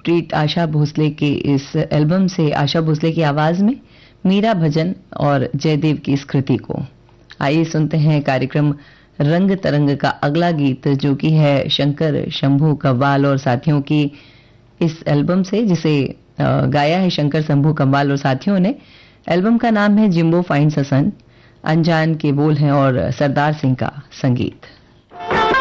Treat Asha Bhosle के इस album से आशा भोसले की आवाज में मीरा भजन और जयदेव की इस कृति को। आइए सुनते हैं कार्यक्रम रंग तरंग का अगला गीत, जो कि है शंकर शंभू कव्वाल और साथियों की इस एल्बम से, जिसे गाया है शंकर शंभू कव्वाल और साथियों ने। एल्बम का नाम है जिम्बो फाइंड्स अ सन। अनजान के बोल हैं और सरदार सिंह का संगीत।